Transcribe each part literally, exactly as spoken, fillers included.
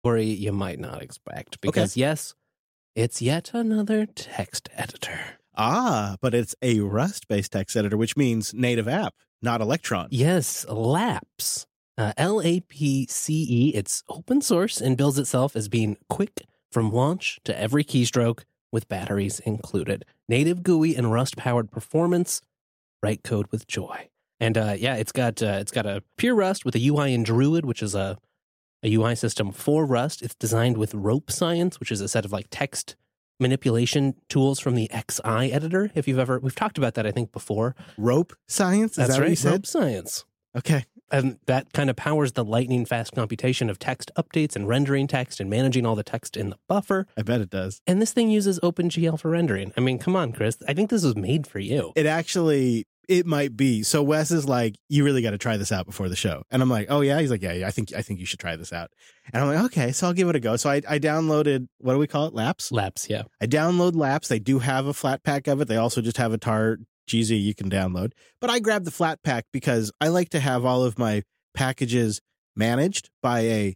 Story you might not expect. Because, Okay. yes, it's yet another text editor. Ah, but it's a Rust-based text editor, which means native app, not Electron. Yes, Laps. Uh, L A P C E. It's open source and bills itself as being quick from launch to every keystroke with batteries included. Native G U I and Rust-powered performance. Write code with joy. And uh, yeah, it's got uh, it's got a pure Rust with a U I in Druid, which is a, a U I system for Rust. It's designed with Rope Science, which is a set of like text manipulation tools from the X I editor. If you've ever, we've talked about that, I think, before. Rope Science? Is That's that right, what you said? Rope Science. Okay. And that kind of powers the lightning fast computation of text updates and rendering text and managing all the text in the buffer. I bet it does. And this thing uses OpenGL for rendering. I mean, come on, Chris. I think this was made for you. It actually, it might be. So Wes is like, you really got to try this out before the show. And I'm like, oh yeah? He's like, yeah, yeah, I think I think you should try this out. And I'm like, okay, so I'll give it a go. So I, I downloaded, what do we call it? Laps? Laps, yeah. I download Laps. They do have a flat pack of it. They also just have a tar G Z you can download. But I grabbed the flat pack because I like to have all of my packages managed by a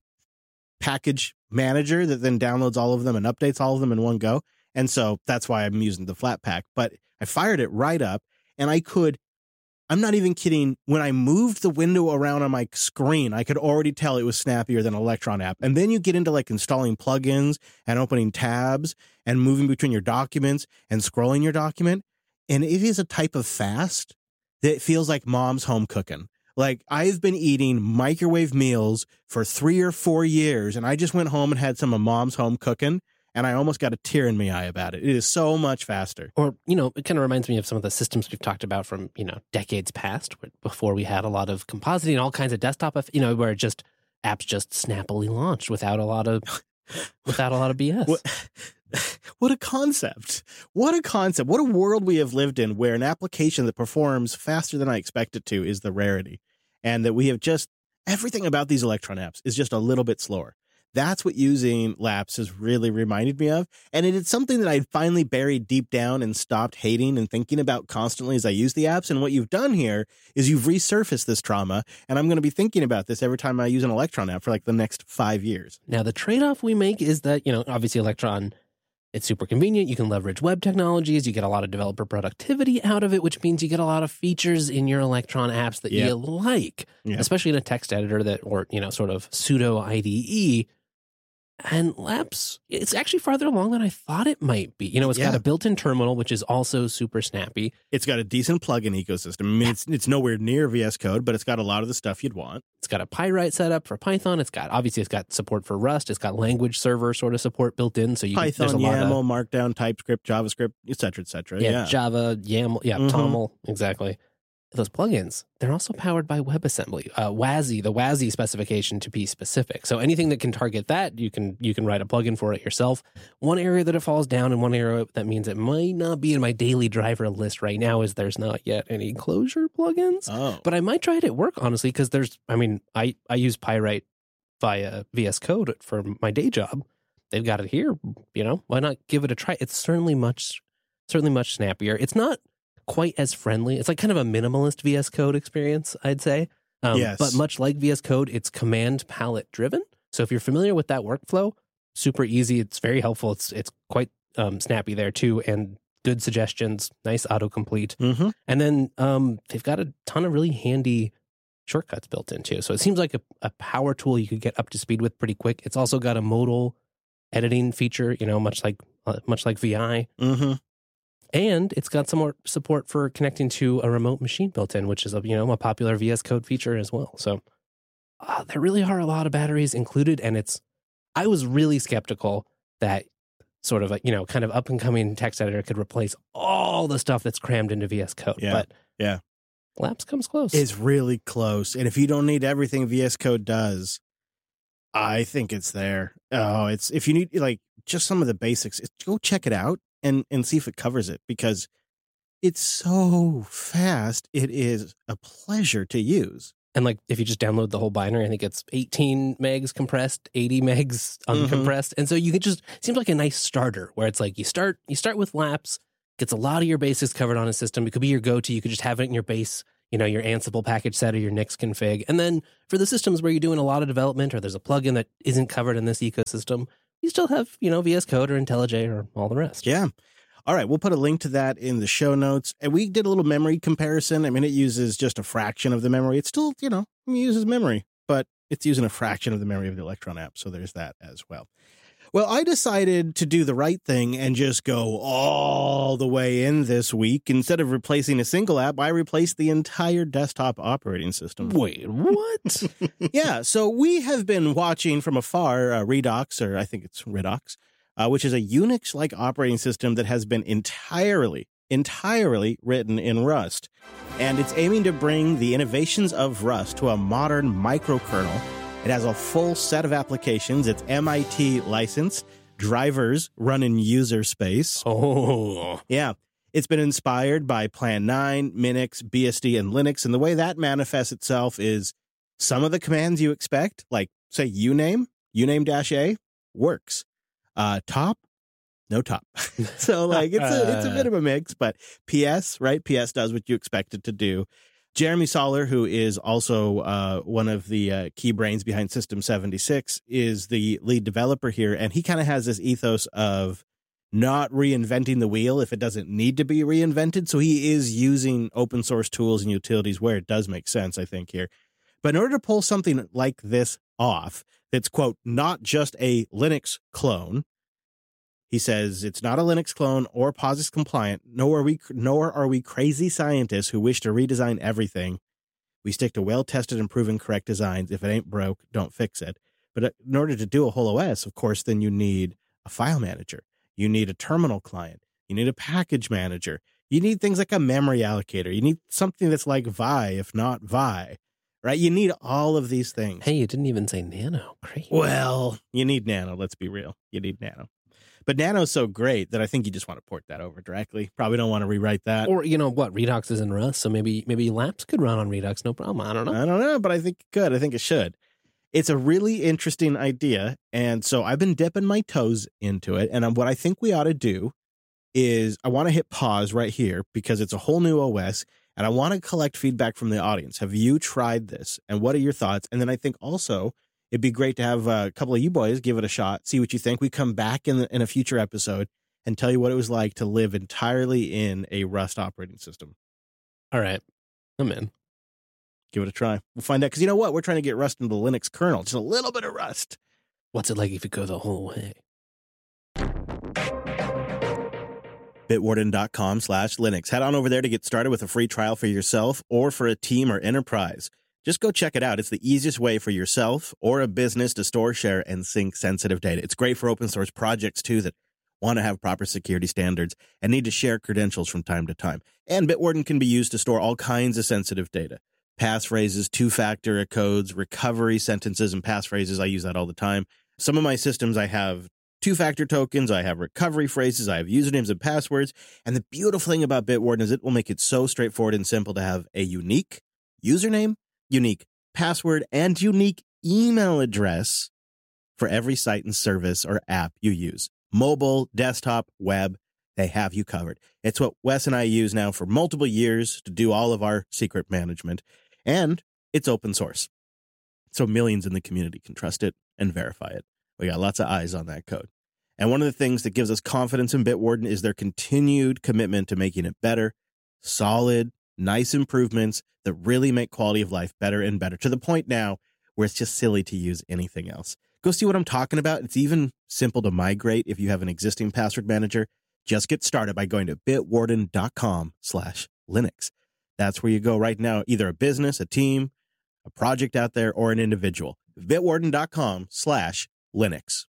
package manager that then downloads all of them and updates all of them in one go. And so that's why I'm using the flat pack. But I fired it right up and I could, I'm not even kidding, when I moved the window around on my screen, I could already tell it was snappier than an Electron app. And then you get into like installing plugins and opening tabs and moving between your documents and scrolling your document. And it is a type of fast that feels like mom's home cooking. Like, I've been eating microwave meals for three or four years, and I just went home and had some of mom's home cooking, and I almost got a tear in my eye about it. It is so much faster. Or, you know, it kind of reminds me of some of the systems we've talked about from, you know, decades past, before we had a lot of compositing and all kinds of desktop, you know, where just apps just snappily launched without a lot of, without a lot of B S. What, what a concept. What a concept. What a world we have lived in where an application that performs faster than I expect it to is the rarity. And that we have just, everything about these Electron apps is just a little bit slower. That's what using Laps has really reminded me of. And it is something that I finally buried deep down and stopped hating and thinking about constantly as I use the apps. And what you've done here is you've resurfaced this trauma. And I'm going to be thinking about this every time I use an Electron app for like the next five years. Now, the trade-off we make is that, you know, obviously Electron, it's super convenient. You can leverage web technologies. You get a lot of developer productivity out of it, which means you get a lot of features in your Electron apps that Yeah. you like, Yeah. especially in a text editor that, or, you know, sort of pseudo I D E. And Laps, it's actually farther along than I thought it might be. You know, it's Yeah. got a built-in terminal, which is also super snappy. It's got a decent plugin ecosystem. I mean, it's it's nowhere near V S Code, but it's got a lot of the stuff you'd want. It's got a Pyrite setup for Python. It's got, obviously, it's got support for Rust. It's got language server sort of support built in. So you Python, there's a lot of, YAML, Markdown, TypeScript, JavaScript, et cetera, et cetera. yeah, Yeah. Java, YAML, yeah, Mhm. TOML, exactly. Those plugins, they're also powered by WebAssembly, uh, WASI, the WASI specification to be specific. So anything that can target that, you can you can write a plugin for it yourself. One area that it falls down and one area that means it might not be in my daily driver list right now is there's not yet any Clojure plugins. Oh. But I might try it at work, honestly, because there's, I mean, I, I use Pyrite via V S Code for my day job. They've got it here, you know, why not give it a try? It's certainly much, certainly much snappier. It's not quite as friendly. It's like kind of a minimalist V S Code experience, I'd say. Um, Yes. But much like V S Code, it's command palette driven. So if you're familiar with that workflow, super easy. It's very helpful. It's it's quite um, snappy there too, and good suggestions, nice autocomplete. Mm-hmm. And then um, they've got a ton of really handy shortcuts built in too. So it seems like a, a power tool you could get up to speed with pretty quick. It's also got a modal editing feature, you know, much like uh, much like V I. Mm-hmm. And it's got some more support for connecting to a remote machine built in, which is a, you know, a popular V S Code feature as well. So uh, there really are a lot of batteries included. And it's, I was really skeptical that sort of a, you know, kind of up and coming text editor could replace all the stuff that's crammed into V S Code. Yeah, But yeah. Laps comes close. It's really close. And if you don't need everything V S Code does, I think it's there. Oh, it's, if you need like just some of the basics, it's, go check it out and, and see if it covers it, because it's so fast. It is a pleasure to use. And like, if you just download the whole binary, I think it's eighteen megs compressed, eighty megs uncompressed. Mm-hmm. And so you could just, it seems like a nice starter where it's like, you start, you start with Laps, gets a lot of your basics covered on a system. It could be your go-to. You could just have it in your base, you know, your Ansible package set or your Nix config. And then for the systems where you're doing a lot of development or there's a plugin that isn't covered in this ecosystem, you still have, you know, V S Code or IntelliJ or all the rest. Yeah. All right, we'll put a link to that in the show notes. And we did a little memory comparison. I mean, it uses just a fraction of the memory. It's still, you know, it uses memory, but it's using a fraction of the memory of the Electron app. So there's that as well. Well, I decided to do the right thing and just go all the way in this week. Instead of replacing a single app, I replaced the entire desktop operating system. Wait, what? Yeah, so we have been watching from afar uh, Redux, or I think it's Redux, Uh, which is a Unix-like operating system that has been entirely, entirely written in Rust. And it's aiming to bring the innovations of Rust to a modern microkernel. It has a full set of applications. It's M I T licensed. Drivers run in user space. Oh. Yeah. It's been inspired by Plan nine, Minix, B S D, and Linux. And the way that manifests itself is some of the commands you expect, like, say, uname, uname-a, works. Uh, top, no top. So like it's a, it's a bit of a mix, but P S, right? P S does what you expect it to do. Jeremy Soller, who is also uh, one of the uh, key brains behind System seventy-six, is the lead developer here. And he kind of has this ethos of not reinventing the wheel if it doesn't need to be reinvented. So he is using open source tools and utilities where it does make sense, I think, here. But in order to pull something like this off, that's, quote, not just a Linux clone. He says it's not a Linux clone or POSIX compliant, nor are we, nor are we crazy scientists who wish to redesign everything. We stick to well-tested and proven correct designs. If it ain't broke, don't fix it. But in order to do a whole O S, of course, then you need a file manager. You need a terminal client. You need a package manager. You need things like a memory allocator. You need something that's like Vi, if not Vi. Right? You need all of these things. Hey, you didn't even say Nano. Great. Well, you need Nano. Let's be real. You need Nano. But Nano's so great that I think you just want to port that over directly. Probably don't want to rewrite that. Or, you know what, Redux is in Rust, so maybe maybe Laps could run on Redux, no problem. I don't know. I don't know, but I think it could. I think it should. It's a really interesting idea. And so I've been dipping my toes into it. And what I think we ought to do is I want to hit pause right here because it's a whole new O S. And I want to collect feedback from the audience. Have you tried this? And what are your thoughts? And then I think also it'd be great to have a couple of you boys give it a shot, see what you think. We come back in, the, in a future episode and tell you what it was like to live entirely in a Rust operating system. All right. I'm in. Give it a try. We'll find out. Because you know what? We're trying to get Rust into the Linux kernel. Just a little bit of Rust. What's it like if you go the whole way? Bitwarden.com slash Linux. Head on over there to get started with a free trial for yourself or for a team or enterprise. Just go check it out. It's the easiest way for yourself or a business to store, share, and sync sensitive data. It's great for open source projects, too, that want to have proper security standards and need to share credentials from time to time. And Bitwarden can be used to store all kinds of sensitive data. Passphrases, two-factor codes, recovery sentences, and passphrases. I use that all the time. Some of my systems, I have two-factor tokens, I have recovery phrases, I have usernames and passwords. And the beautiful thing about Bitwarden is it will make it so straightforward and simple to have a unique username, unique password, and unique email address for every site and service or app you use. Mobile, desktop, web, they have you covered. It's what Wes and I use now for multiple years to do all of our secret management. And it's open source. So millions in the community can trust it and verify it. We got lots of eyes on that code. And one of the things that gives us confidence in Bitwarden is their continued commitment to making it better, solid, nice improvements that really make quality of life better and better, to the point now where it's just silly to use anything else. Go see what I'm talking about. It's even simple to migrate if you have an existing password manager. Just get started by going to bitwarden.com slash Linux. That's where you go right now, either a business, a team, a project out there, or an individual. bitwarden.com slash Linux.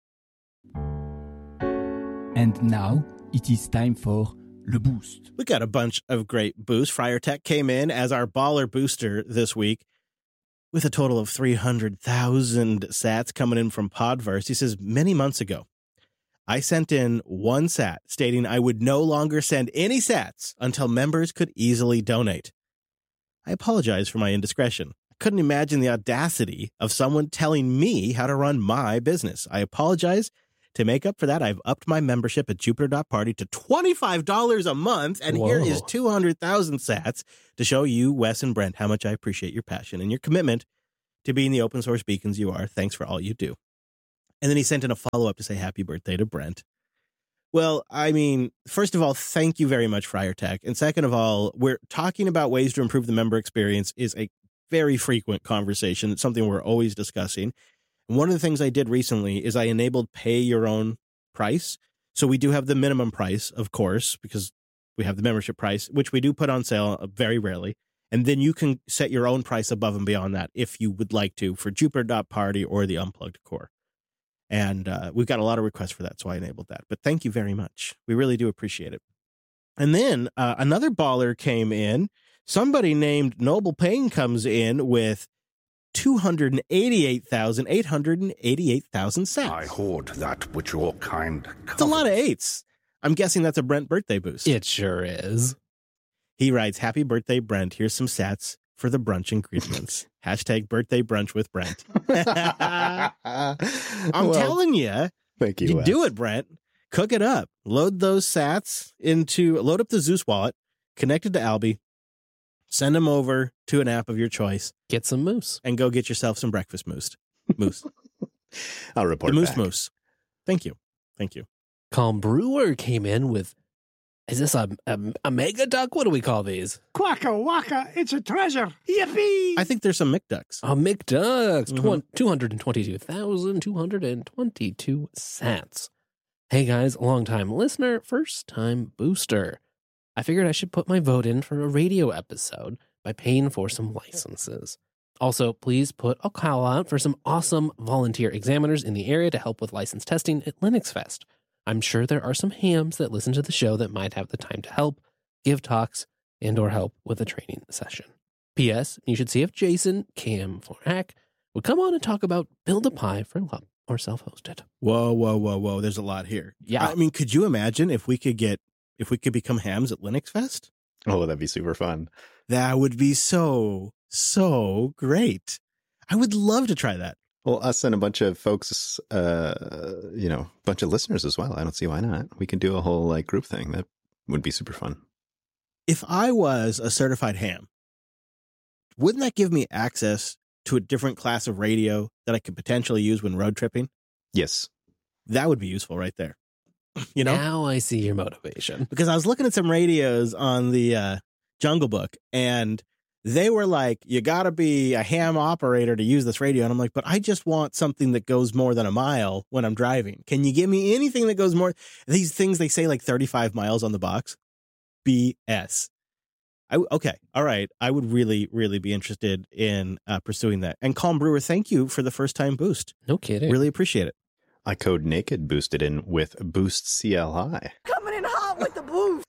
And now it is time for Le Boost. We got a bunch of great boosts. FriarTech came in as our baller booster this week with a total of three hundred thousand sats coming in from Podverse. He says, many months ago, I sent in one sat stating I would no longer send any sats until members could easily donate. I apologize for my indiscretion. I couldn't imagine the audacity of someone telling me how to run my business. I apologize. To make up for that, I've upped my membership at Jupiter dot Party to twenty-five dollars a month. And Whoa. here is two hundred thousand sats to show you, Wes and Brent, how much I appreciate your passion and your commitment to being the open source beacons you are. Thanks for all you do. And then he sent in a follow-up to say happy birthday to Brent. Well, I mean, first of all, thank you very much, FriarTech. And second of all, we're talking about ways to improve the member experience is a very frequent conversation. It's something we're always discussing. And one of the things I did recently is I enabled pay your own price. So we do have the minimum price, of course, because we have the membership price, which we do put on sale very rarely. And then you can set your own price above and beyond that if you would like to for Jupiter dot Party or the Unplugged Core. And uh, we've got a lot of requests for that, so I enabled that. But thank you very much. We really do appreciate it. And then uh, another baller came in. Somebody named Noble Payne comes in with two hundred eighty-eight thousand eight hundred eighty-eight thousand sats. I hoard that which your kind covers. It's a lot of eights. I'm guessing that's a Brent birthday boost. It sure is. He writes, happy birthday, Brent. Here's some sats for the brunch ingredients. Hashtag birthday brunch with Brent. I'm Well, telling you, thank you. you Wes. do it, Brent. Cook it up. Load those sats into, load up the Zeus wallet, connect it to Alby, send them over to an app of your choice, Get some moose. and go get yourself some breakfast moose. Moose. I'll report the moose back. moose. Thank you. Thank you. Calm Brewer came in with, is this a, a, a mega duck? What do we call these? Quacka wacka, it's a treasure. Yippee! I think there's some McDucks. A McDucks. Mhm. two hundred twenty-two thousand two hundred twenty-two sats. Hey guys, long time listener, first time booster. I figured I should put my vote in for a radio episode by paying for some licenses. Also, please put a call out for some awesome volunteer examiners in the area to help with license testing at Linux Fest. I'm sure there are some hams that listen to the show that might have the time to help, give talks, and or help with a training session. P S. You should see if Jason, Cam, or Hack would come on and talk about Build a Pi for L U P or self-hosted. Whoa, whoa, whoa, whoa. There's a lot here. Yeah. I mean, could you imagine if we could get, if we could become hams at Linux Fest? Oh, that'd be super fun. That would be so, so great. I would love to try that. Well, us and a bunch of folks, uh, you know, a bunch of listeners as well. I don't see why not. We can do a whole like group thing. That would be super fun. If I was a certified ham, wouldn't that give me access to a different class of radio that I could potentially use when road tripping? Yes. That would be useful right there. You know? Now I see your motivation. Because I was looking at some radios on the uh, Jungle Book, and they were like, you got to be a ham operator to use this radio. And I'm like, but I just want something that goes more than a mile when I'm driving. Can you give me anything that goes more? These things, they say like thirty-five miles on the box. B S. I, okay. All right. I would really, really be interested in uh, pursuing that. And Calm Brewer, thank you for the first time boost. No kidding. Really appreciate it. I Code Naked boosted in with Boost C L I. Coming in hot with the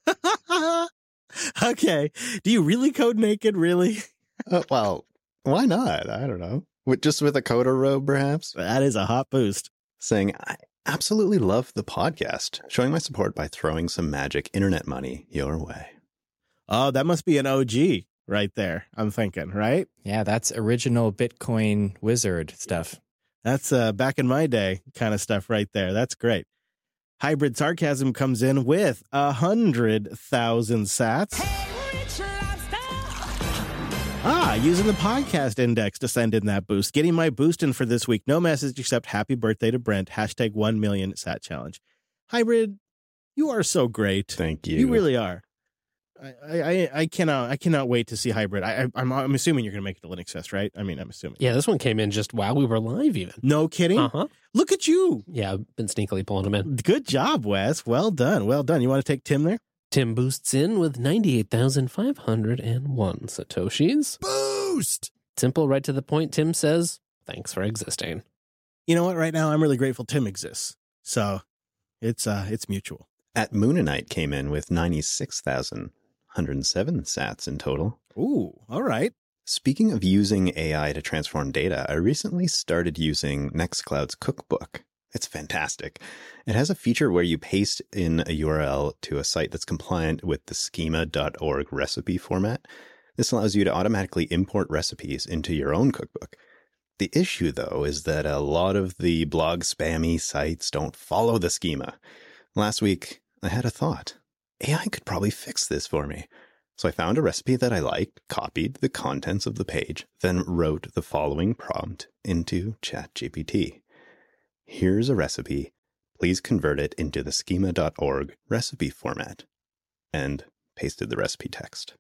boost. Okay. Do you really code naked? Really? Uh, well, why not? I don't know. With, just with a coder robe, perhaps? That is a hot boost. Saying, I absolutely love the podcast. Showing my support by throwing some magic internet money your way. Oh, that must be an O G right there. I'm thinking, right? Yeah, that's original Bitcoin wizard stuff. That's uh, back in my day kind of stuff right there. That's great. Hybrid Sarcasm comes in with a hundred thousand sats. Ah, using the podcast index to send in that boost. Getting my boost in for this week. No message except happy birthday to Brent. Hashtag one million sat challenge. Hybrid, you are so great. Thank you. You really are. I, I, I cannot I cannot wait to see Hybrid. I, I, I'm I'm assuming you're going to make it to Linux Fest, right? I mean, I'm assuming. Yeah, this one came in just while we were live even. No kidding? Uh-huh. Look at you. Yeah, I've been sneakily pulling them in. Good job, Wes. Well done. Well done. You want to take Tim there? Tim boosts in with ninety-eight thousand five hundred one Satoshis. Boost. Simple, right to the point. Tim says, thanks for existing. You know what? Right now, I'm really grateful Tim exists. So it's uh, it's mutual. At Moonanite came in with ninety-six thousand one hundred seven sats in total. Ooh, all right. Speaking of using A I to transform data, I recently started using Nextcloud's Cookbook. It's fantastic. It has a feature where you paste in a U R L to a site that's compliant with the schema dot org recipe format. This allows you to automatically import recipes into your own cookbook. The issue, though, is that a lot of the blog spammy sites don't follow the schema. Last week, I had a thought. A I could probably fix this for me. So I found a recipe that I liked, copied the contents of the page, then wrote the following prompt into ChatGPT. Here's a recipe. Please convert it into the schema dot org recipe format. And pasted the recipe text.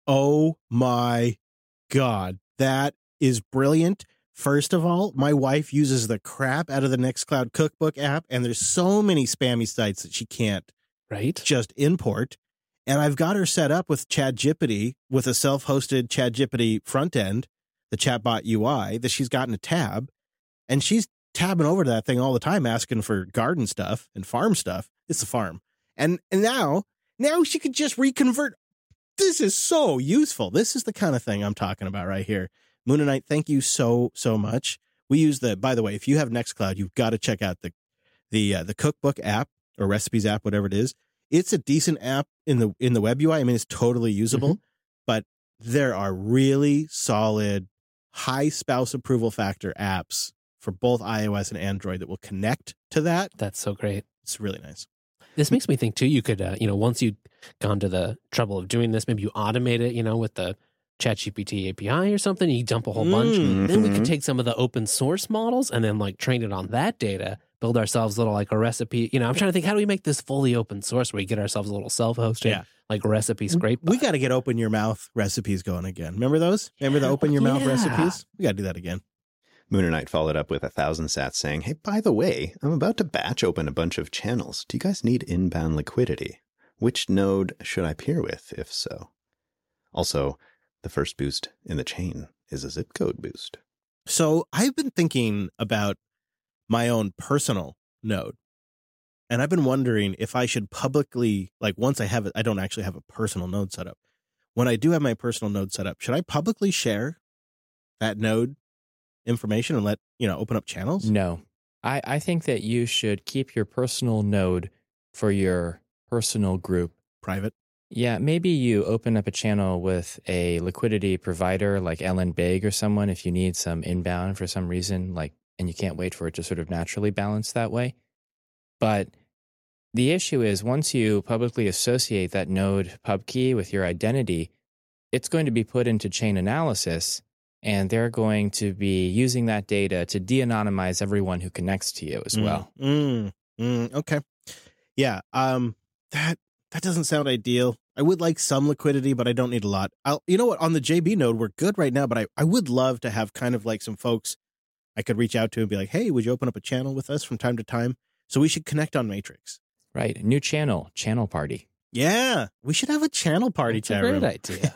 Oh my God. That is brilliant. First of all, my wife uses the crap out of the Nextcloud Cookbook app, and there's so many spammy sites that she can't Right? just import. And I've got her set up with ChatGPT, with a self-hosted ChatGPT front end, the chatbot U I, that she's got in a tab. And she's tabbing over to that thing all the time, asking for garden stuff and farm stuff. It's a farm. And, and now, now she could just reconvert. This is so useful. This is the kind of thing I'm talking about right here. Moonanite, thank you so, so much. We use the, by the way, if you have Nextcloud, you've got to check out the, the, uh, the Cookbook app or Recipes app, whatever it is. It's a decent app in the, in the web U I. I mean, it's totally usable, mm-hmm. but there are really solid, high spouse approval factor apps for both iOS and Android that will connect to that. That's so great. It's really nice. This makes me think too, you could, uh, you know, once you've gone to the trouble of doing this, maybe you automate it, you know, with the ChatGPT A P I or something, you dump a whole bunch. Mm-hmm. Then we could take some of the open source models and then like train it on that data, build ourselves little like a recipe. You know, I'm trying to think, how do we make this fully open source where we get ourselves a little self-hosted, yeah. like recipe scrape? We got to get open your mouth recipes going again. Remember those? Remember the open your mouth yeah. recipes? We got to do that again. Moonernight followed up with a thousand sats saying, hey, by the way, I'm about to batch open a bunch of channels. Do you guys need inbound liquidity? Which node should I peer with, if so? Also, the first boost in the chain is a zip code boost. So I've been thinking about my own personal node. And I've been wondering if I should publicly, like once I have it, I don't actually have a personal node set up. When I do have my personal node set up, should I publicly share that node information and let, you know, open up channels? No. I, I think that you should keep your personal node for your personal group. Private? Yeah, maybe you open up a channel with a liquidity provider like Ellen Big or someone if you need some inbound for some reason, like, and you can't wait for it to sort of naturally balance that way. But the issue is once you publicly associate that node pub key with your identity, it's going to be put into chain analysis, and they're going to be using that data to de-anonymize everyone who connects to you as mm, well. Mm, mm, okay. Yeah, um, that that doesn't sound ideal. I would like some liquidity, but I don't need a lot. I'll, you know what? On the J B node, we're good right now, but I, I would love to have kind of like some folks I could reach out to and be like, hey, would you open up a channel with us from time to time? So we should connect on Matrix. Right. New channel, channel party. Yeah, we should have a channel party That's chat a great room. idea.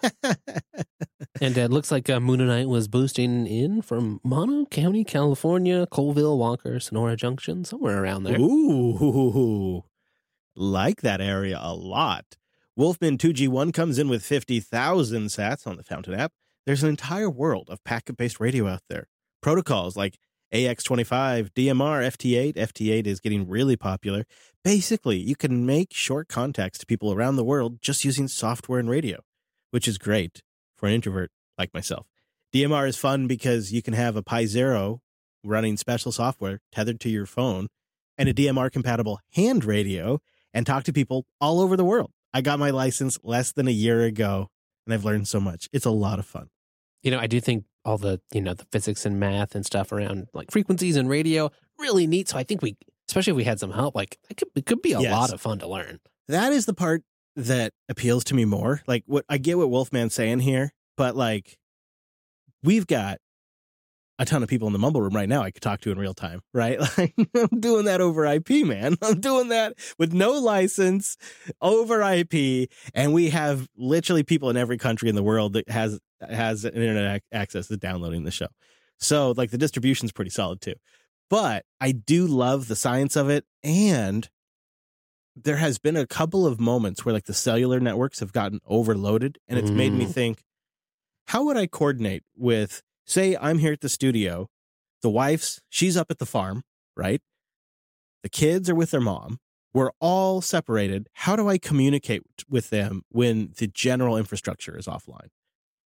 And it looks like uh, Moonanite was boosting in from Mono County, California, Colville, Walker, Sonora Junction, somewhere around there. Ooh, like that area a lot. Wolfman two G one comes in with fifty thousand sats on the Fountain app. There's an entire world of packet-based radio out there. Protocols like A X twenty-five, D M R, F T eight. F T eight is getting really popular. Basically, you can make short contacts to people around the world just using software and radio, which is great for an introvert like myself. D M R is fun because you can have a Pi Zero running special software tethered to your phone and a D M R-compatible hand radio and talk to people all over the world. I got my license less than a year ago, and I've learned so much. It's a lot of fun. You know, I do think all the, you know, the physics and math and stuff around like frequencies and radio, really neat. So I think we, especially if we had some help, like it could, it could be a Yes. lot of fun to learn. That is the part that appeals to me more. Like, what I get what Wolfman's saying here, but like, we've got a ton of people in the mumble room right now I could talk to in real time, right? Like, I'm doing that over I P, man. I'm doing that with no license over I P, and we have literally people in every country in the world that has has internet ac- access to downloading the show. So, like, the distribution's pretty solid too. But I do love the science of it, and there has been a couple of moments where like the cellular networks have gotten overloaded, and it's mm. made me think, how would I coordinate with, say I'm here at the studio, the wife's, she's up at the farm, right? The kids are with their mom. We're all separated. How do I communicate with them when the general infrastructure is offline?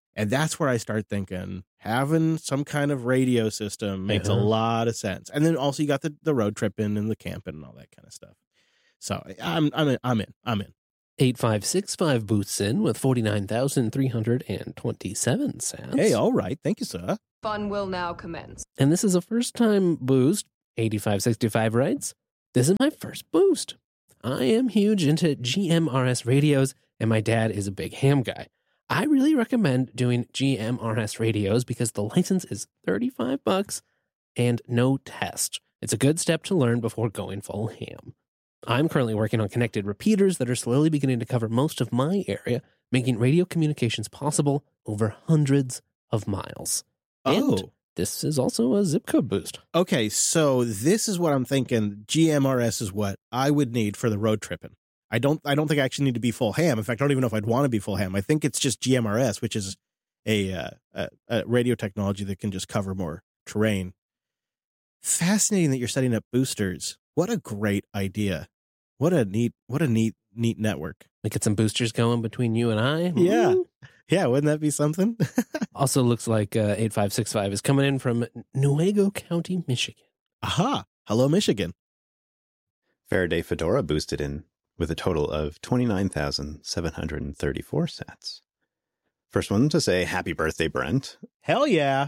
And that's where I start thinking having some kind of radio system makes Uh-huh. a lot of sense. And then also you got the, the road tripping and the camping and all that kind of stuff. So I'm I'm in. I'm in. I'm in. eight five six five boosts in with forty-nine thousand three hundred twenty-seven sats. Hey, all right. Thank you, sir. Fun will now commence. And this is a first time boost. eighty-five sixty-five writes, "This is my first boost. I am huge into G M R S radios, and my dad is a big ham guy. I really recommend doing G M R S radios because the license is thirty-five bucks and no test. It's a good step to learn before going full ham. I'm currently working on connected repeaters that are slowly beginning to cover most of my area, making radio communications possible over hundreds of miles. Oh. And this is also a zip code boost." Okay, so this is what I'm thinking. G M R S is what I would need for the road tripping. I don't I don't think I actually need to be full ham. In fact, I don't even know if I'd want to be full ham. I think it's just G M R S, which is a, uh, a, a radio technology that can just cover more terrain. Fascinating that you're setting up boosters. What a great idea. What a neat what a neat neat network. We get some boosters going between you and I. Yeah. Mm. Yeah, wouldn't that be something? Also looks like uh, eight five six five is coming in from Newaygo County, Michigan. Aha. Hello, Michigan. Faraday Fedora boosted in with a total of twenty-nine thousand seven hundred thirty-four sats. First one to say happy birthday, Brent. Hell yeah.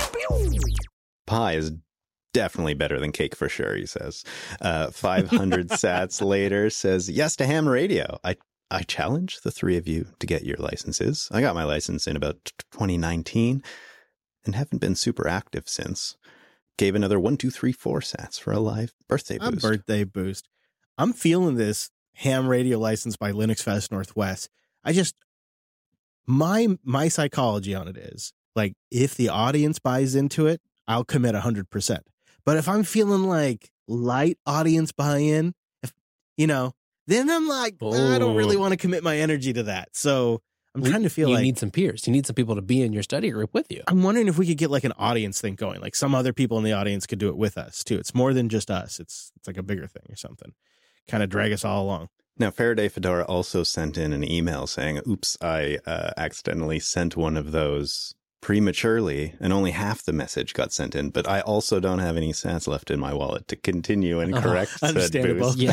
Pie is definitely better than cake for sure, he says. Uh, five hundred sats later says yes to ham radio. I I challenge the three of you to get your licenses. I got my license in about twenty nineteen and haven't been super active since. Gave another one, two, three, four sats for a live birthday A boost. birthday boost. I'm feeling this ham radio license by Linux Fest Northwest. I just my my psychology on it is like if the audience buys into it, I'll commit one hundred percent. But if I'm feeling like light audience buy-in, if you know, then I'm like I don't really Oh. want to commit my energy to that. So I'm We- trying to feel you like need some peers. You need some people to be in your study group with you. I'm wondering if we could get like an audience thing going. Like some other people in the audience could do it with us too. It's more than just us. It's it's like a bigger thing or something. Kind of drag us all along. Now, Faraday Fedora also sent in an email saying, oops, I uh, accidentally sent one of those prematurely and only half the message got sent in, but I also don't have any sats left in my wallet to continue and Uh-huh. correct said Understandable. boost.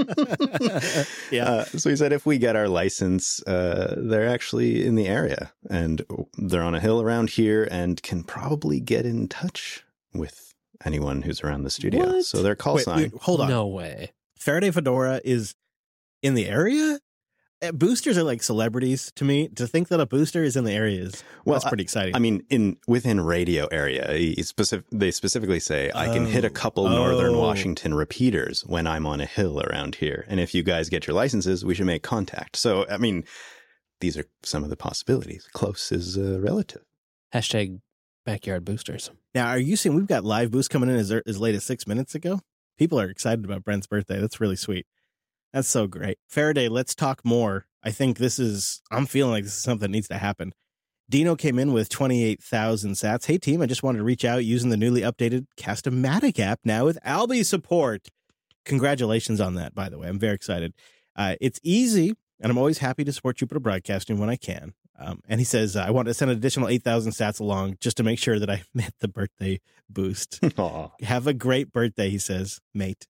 Yeah. Yeah. Uh, so he said if we get our license, uh, they're actually in the area and they're on a hill around here and can probably get in touch with anyone who's around the studio. What? So their call Wait, sign. wait, hold on. No way. Faraday Fedora is in the area? Uh, Boosters are like celebrities to me. To think that a booster is in the area is Well, that's pretty exciting. I mean, in within radio area, he specific, they specifically say I can hit a Oh. couple northern Oh. Washington repeaters when I'm on a hill around here. And if you guys get your licenses, we should make contact. So, I mean, these are some of the possibilities. Close is uh, relative. Hashtag backyard boosters. Now, are you saying we've got live boost coming in as, as late as six minutes ago? People are excited about Brent's birthday. That's really sweet. That's so great. Faraday, let's talk more. I think this is, I'm feeling like this is something that needs to happen. Dino came in with twenty-eight thousand sats. Hey, team, I just wanted to reach out using the newly updated Cast-O-Matic app now with Alby support. Congratulations on that, by the way. I'm very excited. Uh, it's easy, and I'm always happy to support Jupiter Broadcasting when I can. Um, and he says, uh, I want to send an additional eight thousand sats along just to make sure that I met the birthday boost. Aw, Have a great birthday, he says, mate.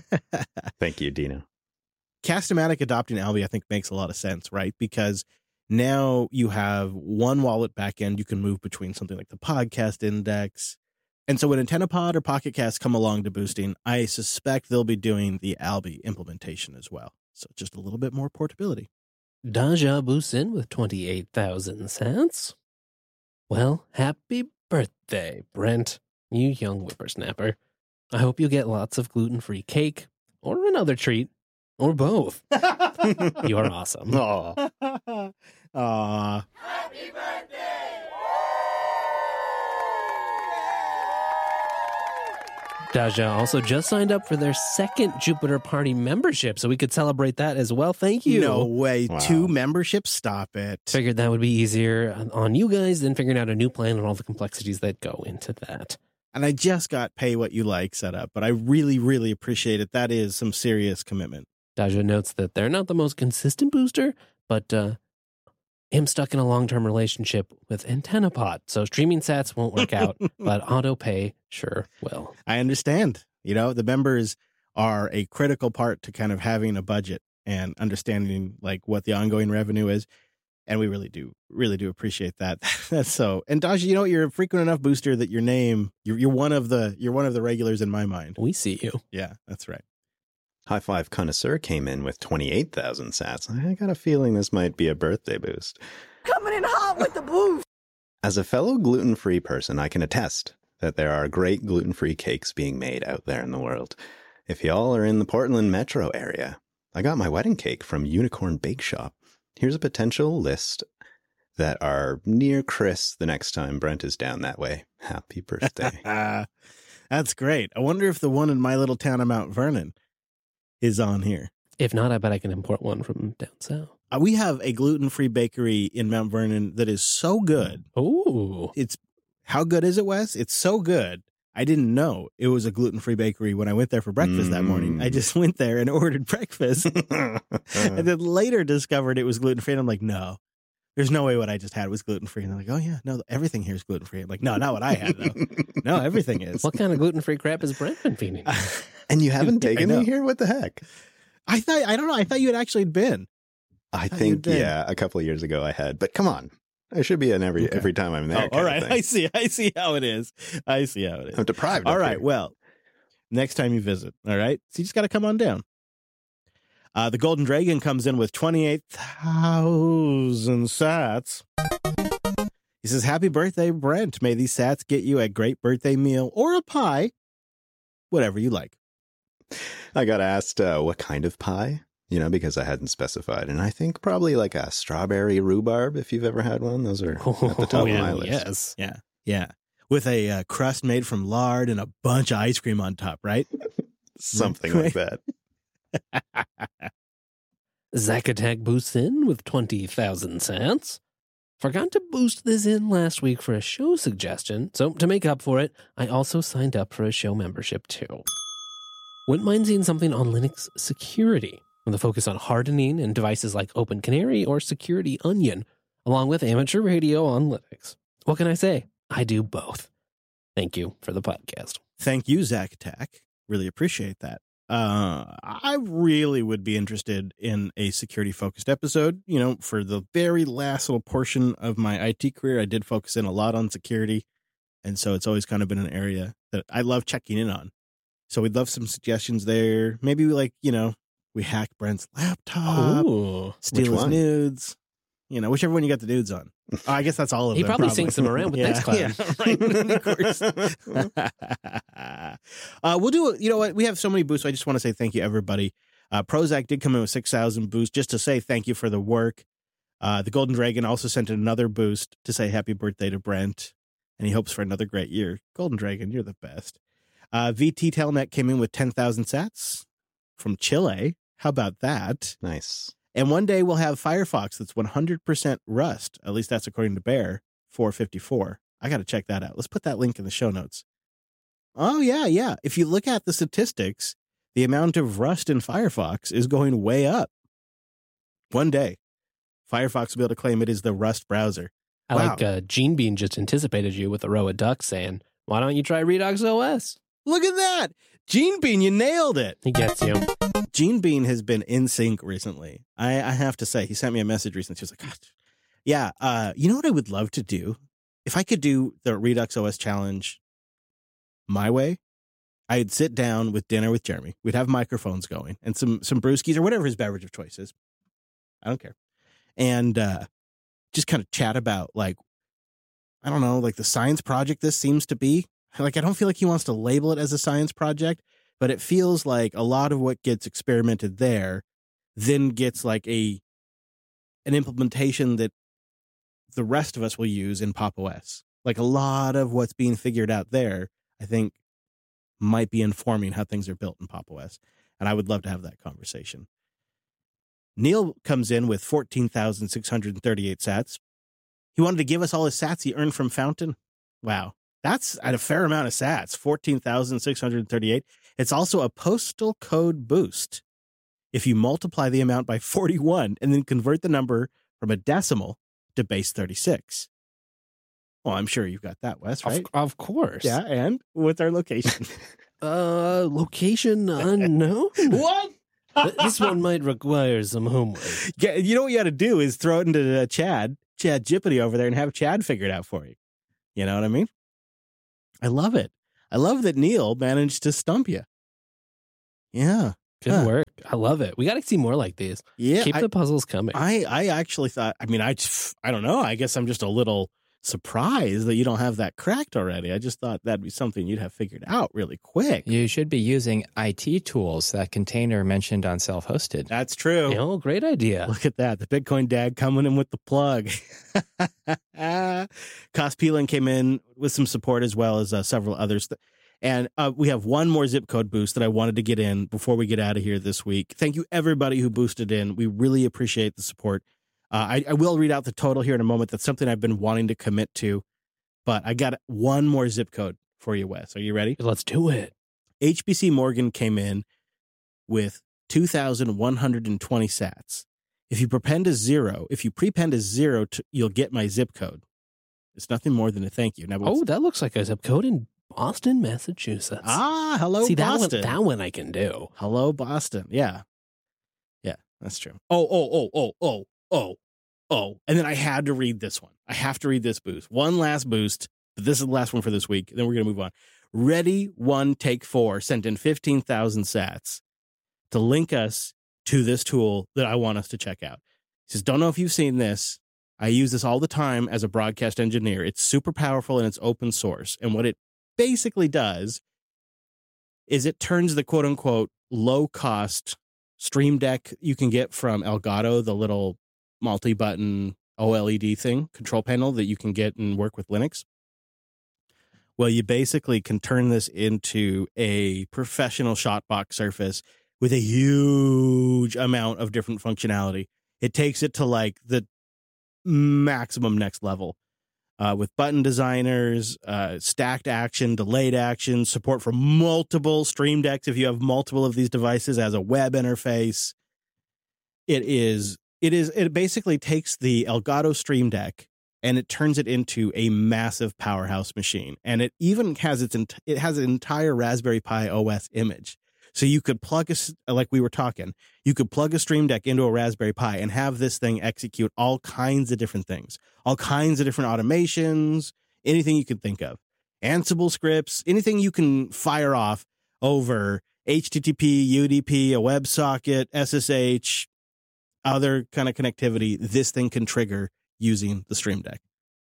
thank you, Dino. Cast-O-Matic adopting Alby, I think, makes a lot of sense, right? Because now you have one wallet backend you can move between something like the podcast index. And so when AntennaPod or Pocket Cast come along to boosting, I suspect they'll be doing the Alby implementation as well. So just a little bit more portability. Daja boosts in with twenty-eight thousand sats. Well, happy birthday, Brent, you young whippersnapper. I hope you get lots of gluten-free cake or another treat or both. You're awesome. Aw. Aw. Daja also just signed up for their second Jupiter Party membership, so we could celebrate that as well. Thank you. No way. Wow. Two memberships? Stop it. Figured that would be easier on you guys than figuring out a new plan and all the complexities that go into that. And I just got pay what you like set up, but I really, really appreciate it. That is some serious commitment. Daja notes that they're not the most consistent booster, but uh, am stuck in a long-term relationship with AntennaPod, so streaming sats won't work out, but auto pay sure will. I understand. You know, the members are a critical part to kind of having a budget and understanding like what the ongoing revenue is. And we really do, really do appreciate that. That's so. And Daji, you know, you're a frequent enough booster that your name, you're, you're one of the, you're one of the regulars in my mind. We see you. Yeah, that's right. High Five Connoisseur came in with twenty-eight thousand sats. I got a feeling this might be a birthday boost. Coming in hot with the boost. As a fellow gluten-free person, I can attest that there are great gluten-free cakes being made out there in the world. If y'all are in the Portland metro area, I got my wedding cake from Unicorn Bake Shop. Here's a potential list that are near Chris the next time Brent is down that way. Happy birthday. That's great. I wonder if the one in my little town of Mount Vernon is on here. If not, I bet I can import one from down south. Uh, we have a gluten-free bakery in Mount Vernon that is so good. Ooh. It's how good is it, Wes? It's so good. I didn't know it was a gluten-free bakery when I went there for breakfast mm. that morning. I just went there and ordered breakfast and then later discovered it was gluten-free. And I'm like, no, there's no way what I just had was gluten-free. And they're like, oh, yeah, no, everything here is gluten-free. I'm like, no, not what I had, though. No, everything is. What kind of gluten-free crap has Brent been feeding? And you haven't taken me here? What the heck? I thought, I don't know. I thought you had actually been. I, I think, yeah, a couple of years ago I had. But come on. I should be in every okay. every time I'm there. Oh, all right. I see. I see how it is. I see how it is. I'm deprived. All right. Here. Well, next time you visit. All right. So you just got to come on down. Uh, the Golden Dragon comes in with twenty-eight thousand sats. He says, happy birthday, Brent. May these sats get you a great birthday meal or a pie, whatever you like. I got asked uh, what kind of pie. You know, because I hadn't specified. And I think probably like a strawberry rhubarb, if you've ever had one. Those are oh, at the top yeah, of my list. Yes. Yeah. Yeah. With a uh, crust made from lard and a bunch of ice cream on top, right? Something like that. Zack Attack boosts in with twenty thousand sats. Forgot to boost this in last week for a show suggestion. So to make up for it, I also signed up for a show membership too. Wouldn't mind seeing something on Linux security, with a focus on hardening in devices like Open Canary or Security Onion, along with amateur radio on Linux. What can I say? I do both. Thank you for the podcast. Thank you, Zack Attack. Really appreciate that. Uh, I really would be interested in a security-focused episode. You know, for the very last little portion of my I T career, I did focus in a lot on security, and so it's always kind of been an area that I love checking in on. So we'd love some suggestions there. Maybe we like, you know, we hack Brent's laptop, Ooh, steal his nudes, you know, whichever one you got the nudes on. Oh, I guess that's all of he them. He probably probably syncs them around with yeah, Nextcloud. Yeah, right. Of course. uh, we'll do, you know what? We have so many boosts. I just want to say thank you, everybody. Uh, Prozac did come in with six thousand boosts just to say thank you for the work. Uh, the Golden Dragon also sent another boost to say happy birthday to Brent, and he hopes for another great year. Golden Dragon, you're the best. Uh, V T Telnet came in with ten thousand sats from Chile. How about that? Nice. And one day we'll have Firefox that's one hundred percent Rust. At least that's according to Bear, four fifty-four. I got to check that out. Let's put that link in the show notes. Oh, yeah, yeah. If you look at the statistics, the amount of Rust in Firefox is going way up. One day, Firefox will be able to claim it is the Rust browser. I wow. like uh, Gene Bean just anticipated you with a row of ducks saying, why don't you try Redux O S? Look at that. Gene Bean, you nailed it. He gets you. Gene Bean has been in sync recently. I, I have to say, he sent me a message recently. She was like, gosh, yeah, uh, you know what I would love to do? If I could do the Redux O S challenge my way, I'd sit down with dinner with Jeremy. We'd have microphones going and some some brewskis or whatever his beverage of choice is. I don't care. And uh, just kind of chat about, like, I don't know, like the science project this seems to be. Like, I don't feel like he wants to label it as a science project, but it feels like a lot of what gets experimented there then gets like a an implementation that the rest of us will use in Pop! O S. Like a lot of what's being figured out there, I think, might be informing how things are built in Pop! O S. And I would love to have that conversation. Neil comes in with fourteen thousand six hundred thirty-eight sats. He wanted to give us all his sats he earned from Fountain. Wow. That's at a fair amount of sats, fourteen thousand six hundred thirty-eight. It's also a postal code boost. If you multiply the amount by forty-one and then convert the number from a decimal to base thirty-six. Well, I'm sure you've got that, Wes, right? Of, of course. Yeah, and what's our location? Uh, location unknown. What? Th- this one might require some homework. Yeah, you know what you got to do is throw it into uh, Chad, Chad Jippity over there, and have Chad figure it out for you. You know what I mean? I love it. I love that Neil managed to stump you. Yeah. Good Huh. work. I love it. We got to see more like these. Yeah. Keep I, the puzzles coming. I, I actually thought, I mean, I, just, I don't know. I guess I'm just a little surprised that you don't have that cracked already. I just thought that'd be something you'd have figured out really quick. You should be using I T tools, that container mentioned on self-hosted. That's true. You know, great idea. Look at that. The Bitcoin dad coming in with the plug. Cost Peeling came in with some support as well as uh, several others. And uh, we have one more zip code boost that I wanted to get in before we get out of here this week. Thank you, everybody who boosted in. We really appreciate the support. Uh, I, I will read out the total here in a moment. That's something I've been wanting to commit to. But I got one more zip code for you, Wes. Are you ready? Let's do it. H B C Morgan came in with two thousand one hundred twenty sats. If you prepend as zero, if you prepend as zero, to, you'll get my zip code. It's nothing more than a thank you. Now, Oh, that looks like a zip code in Boston, Massachusetts. ah, hello, See, that Boston. one, that one I can do. Hello, Boston. Yeah. Yeah, that's true. Oh, oh, oh, oh, oh, oh, oh. And then I had to read this one. I have to read this boost. One last boost. But this is the last one for this week. Then we're going to move on. Ready One Take Four sent in fifteen thousand sats to link us to this tool that I want us to check out. He says, don't know if you've seen this. I use this all the time as a broadcast engineer. It's super powerful and it's open source. And what it basically does is it turns the quote unquote low cost Stream Deck you can get from Elgato, the little multi button OLED thing, control panel that you can get and work with Linux. Well, you basically can turn this into a professional shotbox surface with a huge amount of different functionality. It takes it to like the maximum next level uh, with button designers, uh, stacked action, delayed action, support for multiple Stream Decks if you have multiple of these devices as a web interface. It is, it is, it basically takes the Elgato Stream Deck and it turns it into a massive powerhouse machine. And it even has its, ent- it has an entire Raspberry Pi O S image. So you could plug a, like we were talking, you could plug a Stream Deck into a Raspberry Pi and have this thing execute all kinds of different things, all kinds of different automations, anything you could think of. Ansible scripts, anything you can fire off over H T T P, U D P, a WebSocket, S S H, other kind of connectivity, this thing can trigger using the Stream Deck.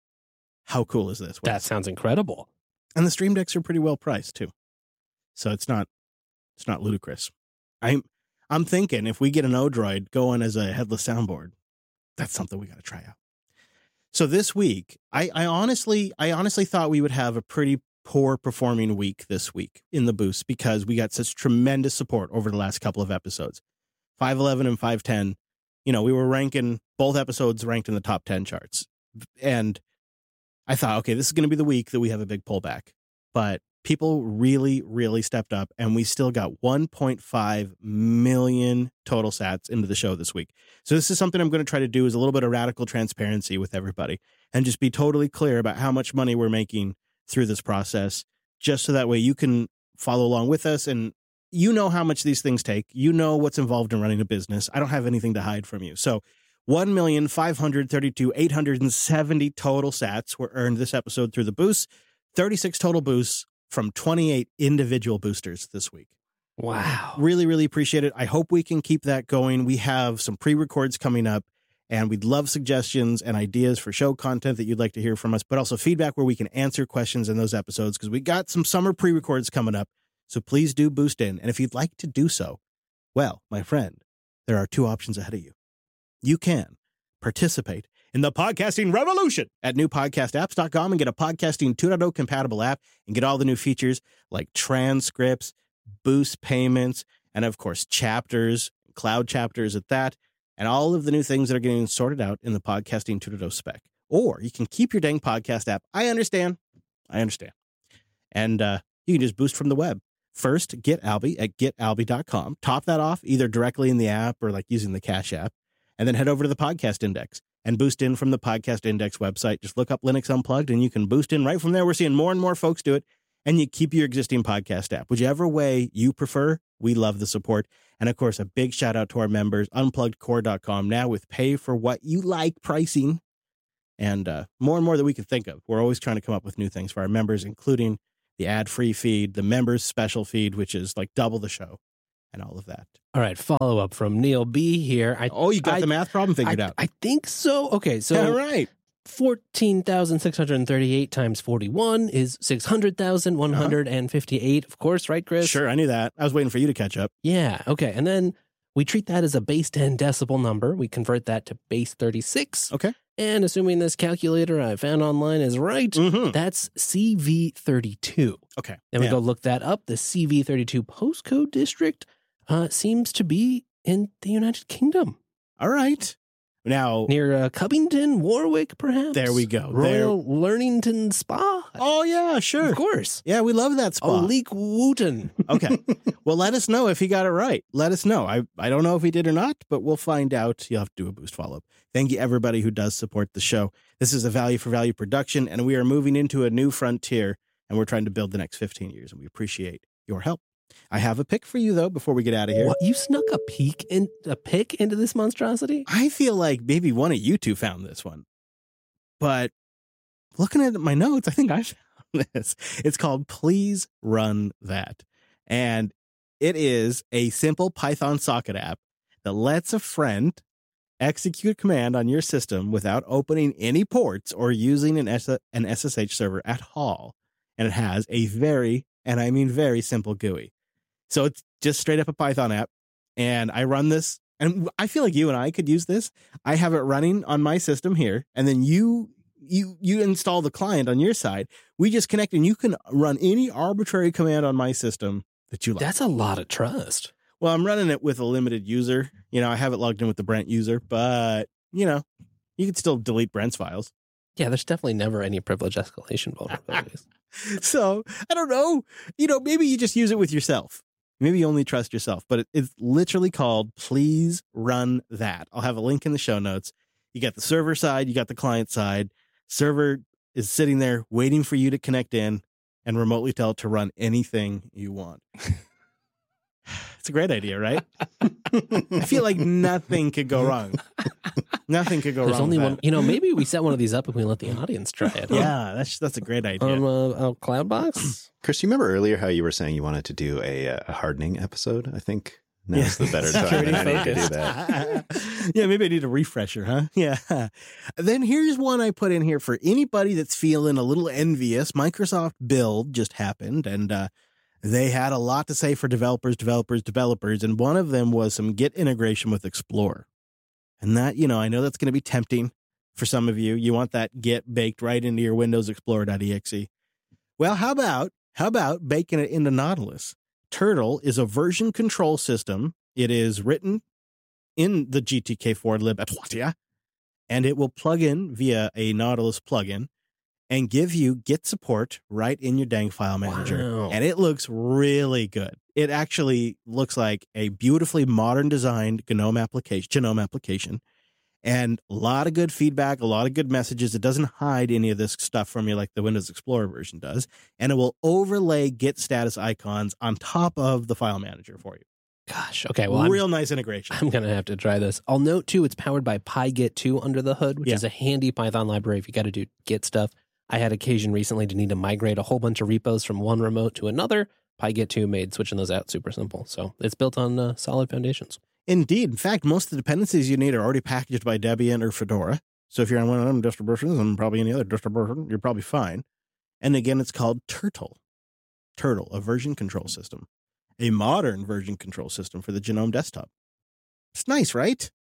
How cool is this? That sounds incredible. And the Stream Decks are pretty well priced too. So it's not it's not ludicrous. I'm I'm thinking if we get an Odroid going as a headless soundboard, that's something we got to try out. So this week, I, I honestly I honestly thought we would have a pretty poor performing week this week in the boost because we got such tremendous support over the last couple of episodes. five eleven and five ten, you know, we were ranking both episodes ranked in the top ten charts. And I thought, okay, this is going to be the week that we have a big pullback. But people really, really stepped up, and we still got one point five million total sats into the show this week. So this is something I'm going to try to do is a little bit of radical transparency with everybody and just be totally clear about how much money we're making through this process, just so that way you can follow along with us and you know how much these things take. You know what's involved in running a business. I don't have anything to hide from you. So one million five hundred thirty-two thousand eight hundred seventy total sats were earned this episode through the boosts, thirty-six total boosts from twenty-eight individual boosters this week. Wow. Really, really appreciate it. I hope we can keep that going. We have some pre-records coming up, and we'd love suggestions and ideas for show content that you'd like to hear from us, but also feedback where we can answer questions in those episodes because we got some summer pre-records coming up. So please do boost in. And if you'd like to do so, well, my friend, there are two options ahead of you. You can participate in the podcasting revolution at new podcast apps dot com and get a podcasting two point oh compatible app and get all the new features like transcripts, boost payments, and of course, chapters, cloud chapters at that, and all of the new things that are getting sorted out in the podcasting two point oh spec. Or you can keep your dang podcast app. I understand. I understand. And uh, you can just boost from the web. First, get Alby at get alby dot com. Top that off either directly in the app or like using the Cash app. And then head over to the podcast index and boost in from the Podcast Index website. Just look up Linux Unplugged and you can boost in right from there. We're seeing more and more folks do it. And you keep your existing podcast app. Whichever way you prefer, we love the support. And of course, a big shout out to our members, unplugged core dot com, now with pay for what you like pricing. And uh, more and more that we can think of. We're always trying to come up with new things for our members, including the ad-free feed, the members special feed, which is like double the show, and all of that. All right, follow up from Neil B here. I, oh, you got I, the math problem figured I, out. I think so. Okay, so all right. fourteen thousand six hundred thirty-eight times forty-one is six hundred thousand one hundred fifty-eight. Uh-huh. Of course, right, Chris? Sure, I knew that. I was waiting for you to catch up. Yeah, okay. And then we treat that as a base ten decibel number. We convert that to base thirty-six. Okay. And assuming this calculator I found online is right, mm-hmm. that's C V thirty-two. Okay. And we yeah. go look that up. The C V thirty-two postcode district uh, seems to be in the United Kingdom. All right. Now, near uh, Covington, Warwick, perhaps. There we go. Royal there. Learnington Spa. Oh yeah, sure, of course. Yeah, we love that spa. Oh, Leek Wooten. Okay, well, let us know if he got it right. Let us know. I I don't know if he did or not, but we'll find out. You'll have to do a boost follow up. Thank you, everybody who does support the show. This is a value for value production, and we are moving into a new frontier, and we're trying to build the next fifteen years, and we appreciate your help. I have a pick for you, though, before we get out of here. What, you snuck a peek in a pick into this monstrosity? I feel like maybe one of you two found this one. But looking at my notes, I think I found this. It's called Please Run That. And it is a simple Python socket app that lets a friend execute a command on your system without opening any ports or using an, S- an S S H server at all. And it has a very, and I mean very simple G U I. So it's just straight up a Python app. And I run this, and I feel like you and I could use this. I have it running on my system here, and then you you you install the client on your side. We just connect, and you can run any arbitrary command on my system that you like. That's a lot of trust. Well, I'm running it with a limited user. You know, I have it logged in with the Brent user, but, you know, you can still delete Brent's files. Yeah, there's definitely never any privilege escalation vulnerabilities. So, I don't know. You know, maybe you just use it with yourself. Maybe you only trust yourself, but it, it's literally called Please Run That. I'll have a link in the show notes. You got the server side, you got the client side. Server is sitting there waiting for you to connect in and remotely tell it to run anything you want. It's a great idea, right? I feel like nothing could go wrong. Nothing could go There's wrong. only with one. that. You know, maybe we set one of these up and we let the audience try it. Yeah, that's that's a great idea. On uh, a Cloudbox. Chris, you remember earlier how you were saying you wanted to do a, a hardening episode? I think now's Yeah. the better time Security than any to do focused. that. Yeah, maybe I need a refresher, huh? Yeah. Then here's one I put in here for anybody that's feeling a little envious. Microsoft Build just happened, and uh, they had a lot to say for developers, developers, developers, and one of them was some Git integration with Explorer. And that, you know, I know that's going to be tempting for some of you. You want that Git baked right into your Windows Explorer dot E X E. Well, how about, how about baking it into Nautilus? Turtle is a version control system. It is written in the G T K four lib at Watia, and it will plug in via a Nautilus plugin and give you Git support right in your dang file manager. Wow. And it looks really good. It actually looks like a beautifully modern designed GNOME application, GNOME application, and a lot of good feedback, a lot of good messages. It doesn't hide any of this stuff from you like the Windows Explorer version does. And it will overlay Git status icons on top of the file manager for you. Gosh. Okay. Well, I'm, Real nice integration. I'm going to have to try this. I'll note, too, it's powered by PyGit two under the hood, which Yeah. is a handy Python library if you got to do Git stuff. I had occasion recently to need to migrate a whole bunch of repos from one remote to another. PyGit two made switching those out super simple. So it's built on uh, solid foundations. Indeed. In fact, most of the dependencies you need are already packaged by Debian or Fedora. So if you're on one of them distributions and probably any other distribution, you're probably fine. And again, it's called Turtle. Turtle, a version control system. A modern version control system for the GNOME desktop. It's nice, right?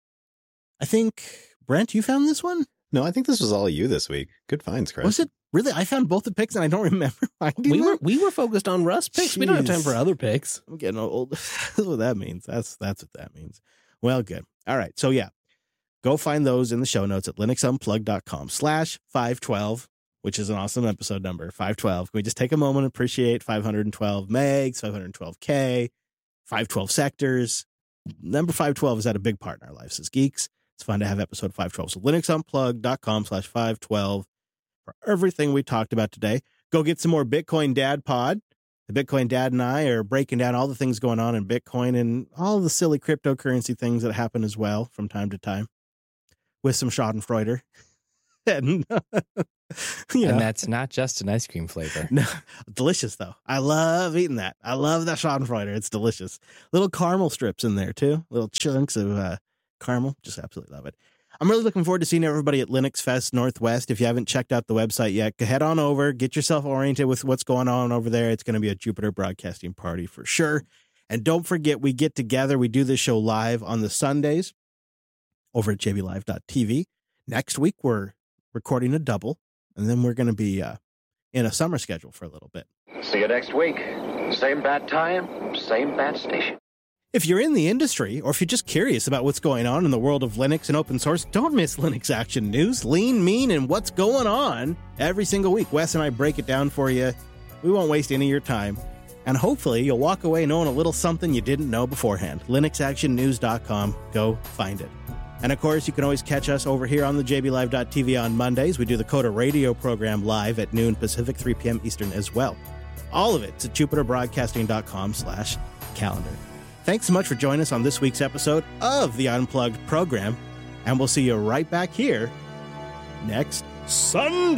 I think, Brent, you found this one? No, I think this was all you this week. Good finds, Chris. Was it? Really? I found both the picks and I don't remember finding We them. were we were focused on Rust picks. We don't have time Jeez. for other picks. I'm getting old. That's what that means. That's that's what that means. Well, good. All right. So yeah, go find those in the show notes at linuxunplugged.com slash 512, which is an awesome episode number, five twelve. Can we just take a moment and appreciate five hundred twelve megs, five hundred twelve K, five twelve sectors? Number five twelve has had a big part in our lives as geeks. It's fun to have episode five twelve. So linuxunplugged.com slash 512 for everything we talked about today. Go get some more Bitcoin Dad Pod. The Bitcoin Dad and I are breaking down all the things going on in Bitcoin and all the silly cryptocurrency things that happen as well from time to time with some Schadenfreude. and, you know. And that's not just an ice cream flavor. No, delicious, though. I love eating that. I love that Schadenfreude. It's delicious. Little caramel strips in there, too. Little chunks of uh, caramel. Just absolutely love it. I'm really looking forward to seeing everybody at Linux Fest Northwest. If you haven't checked out the website yet, go head on over, get yourself oriented with what's going on over there. It's going to be a Jupiter Broadcasting party for sure. And don't forget, we get together. We do this show live on the Sundays over at j b live dot t v. Next week, we're recording a double, and then we're going to be uh, in a summer schedule for a little bit. See you next week. Same bat time, same bat station. If you're in the industry, or if you're just curious about what's going on in the world of Linux and open source, don't miss Linux Action News, Lean, Mean, and what's going on every single week. Wes and I break it down for you. We won't waste any of your time. And hopefully you'll walk away knowing a little something you didn't know beforehand. linux action news dot com. Go find it. And of course, you can always catch us over here on the j b live dot t v on Mondays. We do the Coda Radio program live at noon Pacific, three p.m. Eastern as well. All of it's at jupiter broadcasting dot com slash calendar. Thanks so much for joining us on this week's episode of the Unplugged program, and we'll see you right back here next Sunday.